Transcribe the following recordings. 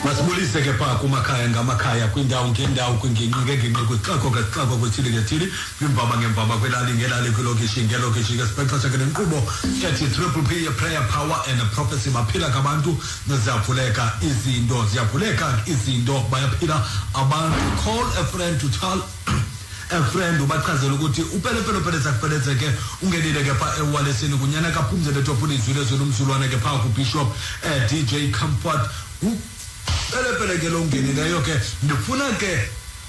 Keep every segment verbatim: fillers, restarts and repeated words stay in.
Masibulise ke pha kumakhaya ngamakhaya kwindawo ngendawo kwingingqi ngengingqi kwixako kwexako kwethili ngethili kwimvaba ngemvaba kwelali ngelali kwilokishi ngelokishi ke sibhexesha ke nenkqubo ethi triple P prayer power and prophecy baphila kabantu ziyavuleka izinto ziyavuleka izinto bayaphila abantu. Call a friend to tell a friend ubachazela ukuthi upelepele upeleza kupeleze ke ungenile ke pha ewalesini kunyana kaphumzele tophula izwile zolumsulwane ke pha ku Bishop eh, D J Comfort Pelepele ke longeneleyo ke ndifuna ke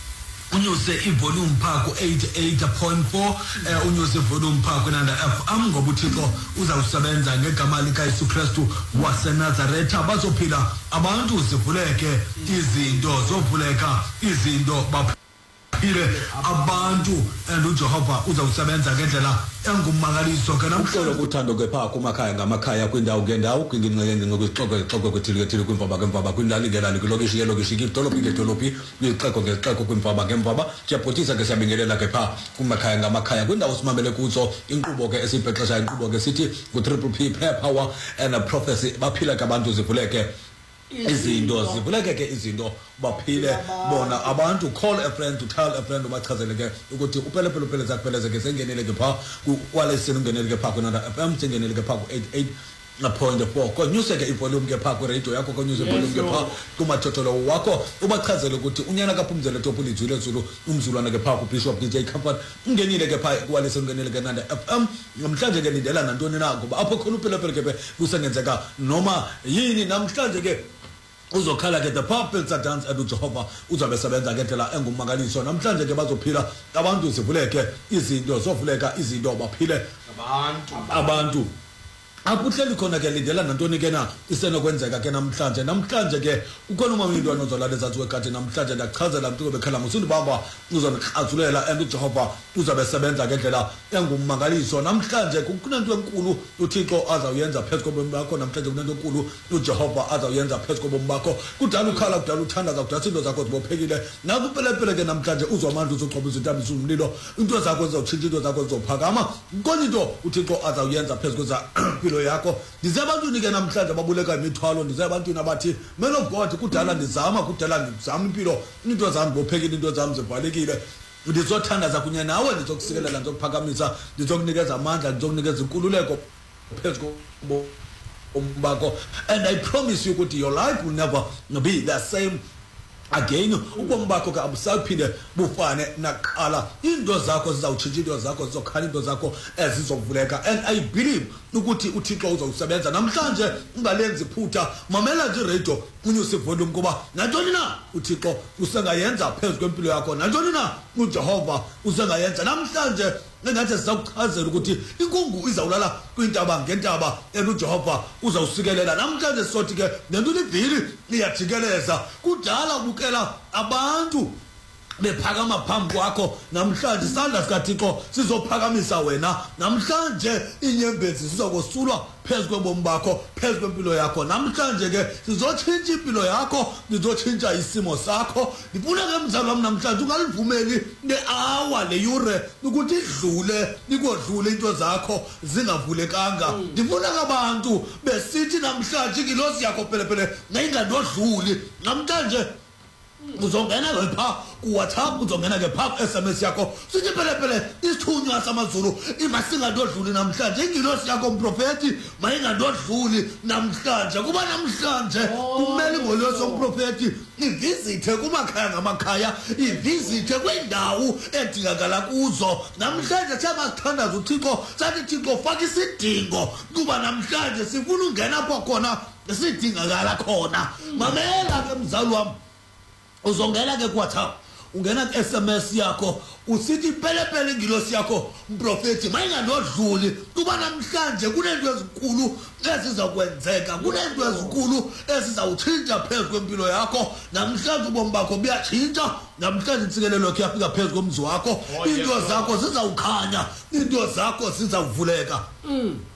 unyuse ivolume pha ku eighty-eight point four eh unyuse ivolume pha ku Nanda F M ngoba uThixo uzawusebenza ngegama lika Yesu Kristu waseNazaretha bazophila abantu zivuleke izinto zovuleka izinto baphile abantu and uJehova uzawusebenza ngendlela engumangaliso ke namhlanje kuthando ke pha kumakhaya ngamakhaya kwindawo ngendawo kwingingqi ngokwixoko xoko kwethili ngethili kwimvaba ngemvaba kwilali ngelali kwilokishi yelokishi idolophi ngedolophi kwixeko ngexeko kwimvaba ngemvaba siyabhothisa ke siyabingelela ke pha kumakhaya ngamakhaya kwindawo simamele kuzo inkqubo ke esibhexesha inkqubo ke sithi ku triple P prayer power and a prophecy baphila ke abantu zivuleke izinto zivuleke ke izinto baphile bona abantu. Call a friend to tell a friend ubachazele ke ukuthi upelepele upeleza kupheleze ke sengenele ke pha kwalesini ungenele ke pha ku Nanda F M sengenele ke pha ku eighty-eight point four konyuse ke ivolume ke pha ku radio yakho konyuse ivolume ke pha kumathotholo wakho ubachazele ukuthi unyana kaphumzele tophula izwile zulu umzulwana ke pha ku Bishop D J Comfort ungenile ke pha kwalesini ungenele ke Nanda F M namhlanje ke lindela nantoni na ngoba apho khona upelepele ke kusengenzeka noma yini namhlanje ke uzokhala ke the puppets are dance and uJehova uzabe sebenza ngendlela engumangaliso namhlanje ke bazophila abantu zivuleke izinto zovuleka izinto baphile abantu abantu akuhleli khona ke lindela nantoni ke na isenokwenzeka ke namhlanje namhlanje ke ukhona uma umntwana ozolala ezantsi kwekati namhlanje ndachazela mntu bekhala musundibamba uzonikhazula and uJehova uzabe sebenza ngendlela engumangaliso namhlanje kunento enkulu uThixo azawuyenza phezu kobomi bakho namhlanje kunento enkulu uJehova azawuyenza phezu kobomi bakho kudala ukhala kudala uthandaza kudala izinto zakho zibophekile nakupelepele ke namhlanje uzomandla uzoxhoba izintambisa umlilo into zakho zizawutshintsha into zakho zizophakama konke into uThixo azawuyenza phezu kweza yakho ndize abantwini ke namhlanje babuleka imithwalo ndize abantwini abathi man of God kudala ndizama kudala ndizama impilo into zami bophekile into zami zivalekile ndizothandaza kunye nawe ndizokusikelela ndizokuphakamisa ndizokunikeza amandla ndizokunikeza inkululeko phezu kombako and I promise you ukuthi your life will never be the same again. Ubomi bakho ke abusaphinde bufane naqala into zakho zizawutshintsha into zakho zizokhala into zakho ezizovuleka and I believe ukuthi uThixo uzawusebenza namhlanje ungalenzi iphutha mamela nje radio unyuse ivolume kuba nantoni na uThixo usengayenza phezu kwempilo yakho nantoni na uJehova usengayenza namhlanje engathi sizakuchazela ukuthi inkungu izawulala kwintaba ngentaba and uJehova uzawusikelela namhlanje sothi ke nentuni ibhili iyajikeleza kudala ubukela abantu bephakama phambi kwakho namhlanje isandla sikaThixo sizophakamisa wena namhlanje inyembezi sizokosulwa phezu kwebomi bakho phezu kwempilo yakho namhlanje ke sizotshintsha impilo yakho sizotshintsha isimo sakho ndifuna ke mzalo wami namhlanje ungalivumeli ne-hour le-yure ukuthi idlule ikodlule into zakho zingavulekanga ndifuna ke abantu besithi namhlanje ingilosi yakho pelepele ngayingadodluli namhlanje uzongena ke pha ku WhatsApp uzongena ke pha S M S yakho sithi pelepele isithunywa samazulu imasingandodluli namhlanje ingilosi yakho umprofeti mayingandodluli namhlanje kuba namhlanje kumele ngoloso umprofeti ivisithe kumakhaya ngamakhaya ivisithe kwindawo edingakala kuzo namhlanje siyabasithandaza uThixo sathi Thixo faka isidingo kuba namhlanje sifuna ungena apho khona sidingakala khona mamela ke mzalo wami uzongena ke WhatsApp ungena ku S M S yakho usithi pelepele ingilosi yakho umprofeti mayingandodluli kuba namhlanje kunento ezinkulu ezizakwenzeka kunento ezinkulu ezizawutshintsha phezu kwempilo yakho namhlanje ubomi bakho buyatshintsha namhlanje insikelelo yakho yafika phezu komzi wakho into zakho zizawukhanya into zakho zizawuvuleka.